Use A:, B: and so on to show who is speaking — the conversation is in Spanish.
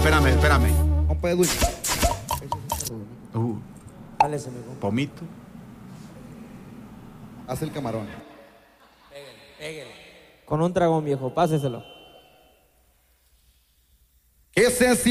A: espérame.
B: Compa Edwin.
C: Dale ese, mi compa.
A: Pomito.
B: Haz el camarón.
C: Pégale. Con un dragón, viejo, páseselo.
B: Ese